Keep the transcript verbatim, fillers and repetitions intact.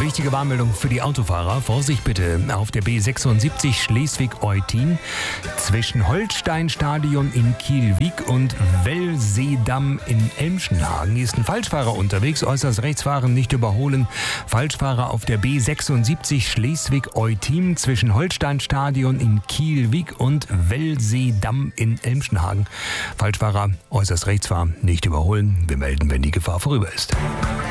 Wichtige Warnmeldung für die Autofahrer. Vorsicht bitte auf der B sechsundsiebzig Schleswig-Eutin zwischen Holsteinstadion in Kielwijk und Wellseedamm in Elmschenhagen. Hier ist ein Falschfahrer unterwegs. Äußerst rechts fahren, nicht überholen. Falschfahrer auf der B sechsundsiebzig Schleswig-Eutin zwischen Holsteinstadion in Kielwijk und Wellseedamm in Elmschenhagen. Falschfahrer äußerst rechts fahren, nicht überholen. Wir melden, wenn die Gefahr vorüber ist.